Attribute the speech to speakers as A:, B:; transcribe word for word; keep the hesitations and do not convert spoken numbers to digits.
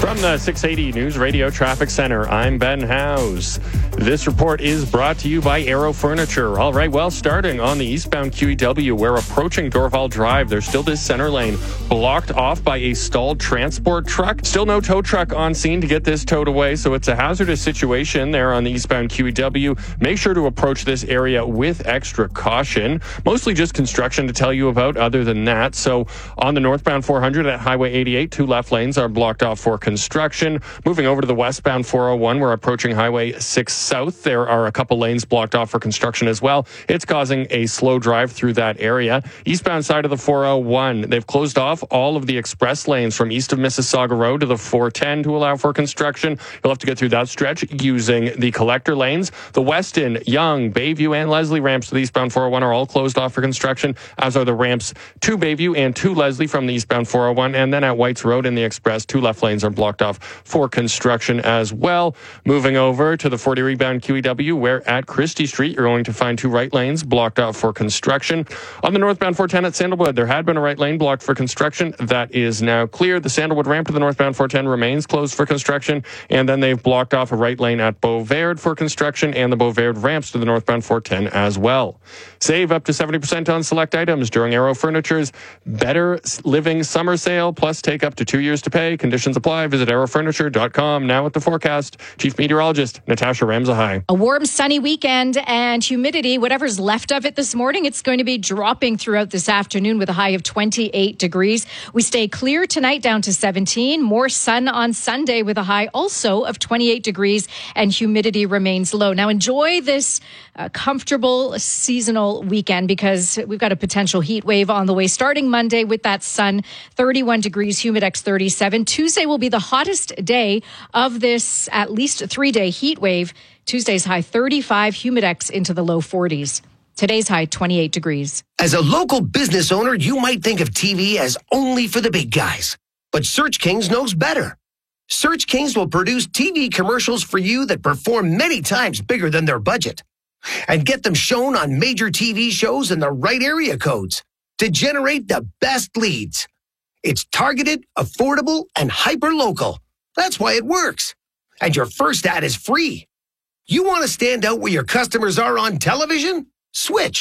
A: From the six eighty News Radio Traffic Center, I'm Ben Howes. This report is brought to you by Aero Furniture. All right, well, starting on the eastbound Q E W, where approaching Dorval Drive, there's still this center lane blocked off by a stalled transport truck. Still no tow truck on scene to get this towed away, so it's a hazardous situation there on the eastbound Q E W. Make sure to approach this area with extra caution. Mostly just construction to tell you about other than that. So on the northbound four hundred at Highway eighty-eight, two left lanes are blocked off for construction. Moving over to the westbound four oh one, we're approaching Highway six South. There are a couple lanes blocked off for construction as well. It's causing a slow drive through that area. Eastbound side of the four oh one, they've closed off all of the express lanes from east of Mississauga Road to the four ten to allow for construction. You'll have to get through that stretch using the collector lanes. The Weston, Young, Bayview, and Leslie ramps to the eastbound four oh one are all closed off for construction, as are the ramps to Bayview and to Leslie from the eastbound four oh one. And then at Whites Road in the express, two left lanes are blocked off for construction as well. Moving over to the forty rebound Q E W, where at Christie Street, you're going to find two right lanes blocked off for construction. On the northbound four ten at Sandalwood, there had been a right lane blocked for construction. That is now clear. The Sandalwood ramp to the northbound four ten remains closed for construction. And then they've blocked off a right lane at Beauvard for construction and the Beauvard ramps to the northbound four ten as well. Save up to seventy percent on select items during Aero Furniture's Better Living Summer Sale. Plus, take up to two years to pay. Conditions apply. Visit aero furniture dot com. Now with the forecast, Chief Meteorologist Natasha Ramzahai.
B: A warm, sunny weekend and humidity, whatever's left of it this morning, it's going to be dropping throughout this afternoon with a high of twenty-eight degrees. We stay clear tonight down to seventeen. More sun on Sunday with a high also of twenty-eight degrees, and humidity remains low. Now enjoy this uh, comfortable seasonal weekend, because we've got a potential heat wave on the way starting Monday with that sun. thirty-one degrees, Humidex thirty-seven. Tuesday will be the hottest day of this at least three-day heat wave. Tuesday's high thirty-five, Humidex into the low forties. Today's high twenty-eight degrees.
C: As a local business owner, you might think of T V as only for the big guys. But Search Kings knows better. Search Kings will produce T V commercials for you that perform many times bigger than their budget. And get them shown on major T V shows in the right area codes to generate the best leads. It's targeted, affordable, and hyper-local. That's why it works. And your first ad is free. You want to stand out where your customers are on television? Switch.